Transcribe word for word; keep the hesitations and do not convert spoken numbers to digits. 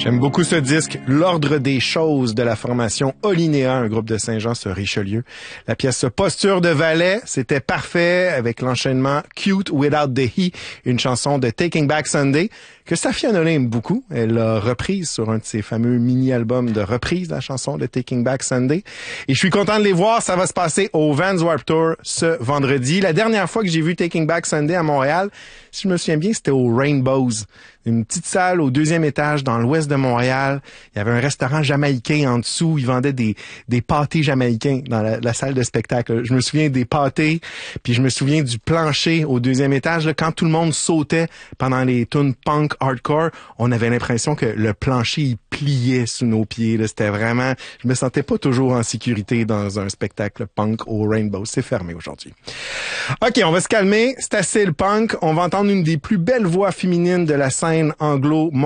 J'aime beaucoup ce disque, L'Ordre des choses de la formation Olinéa, un groupe de Saint-Jean sur Richelieu. La pièce Posture de Valet, c'était parfait avec l'enchaînement Cute Without the He, une chanson de Taking Back Sunday que Safia Nolin aime beaucoup. Elle l'a reprise sur un de ses fameux mini-albums de reprise, la chanson de Taking Back Sunday. Et je suis content de les voir. Ça va se passer au Vans Warped Tour ce vendredi. La dernière fois que j'ai vu Taking Back Sunday à Montréal, si je me souviens bien, c'était au Rainbows. Une petite salle au deuxième étage dans l'ouest de Montréal. Il y avait un restaurant jamaïcain en dessous. Ils vendaient des, des pâtés jamaïcains dans la, la salle de spectacle. Je me souviens des pâtés, puis je me souviens du plancher au deuxième étage. Là, quand tout le monde sautait pendant les tunes punk hardcore, on avait l'impression que le plancher il pliait sous nos pieds. Là. C'était vraiment... Je me sentais pas toujours en sécurité dans un spectacle punk au Rainbow. C'est fermé aujourd'hui. OK, on va se calmer. C'est assez le punk. On va entendre une des plus belles voix féminines de la scène anglo